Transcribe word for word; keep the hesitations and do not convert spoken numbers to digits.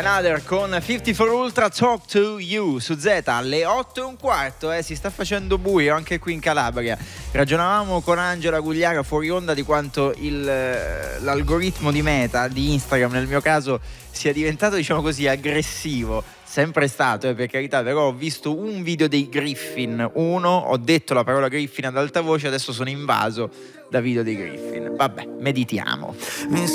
Another con cinquantaquattro Ultra Talk to You su Z alle otto e un quarto, eh, si sta facendo buio anche qui in Calabria. Ragionavamo con Angela Gugliara fuori onda di quanto il, l'algoritmo di Meta, di Instagram nel mio caso, sia diventato, diciamo così, aggressivo. Sempre stato, eh, per carità, però ho visto un video dei Griffin, uno, ho detto la parola Griffin ad alta voce, adesso sono invaso da video dei Griffin. Vabbè, meditiamo.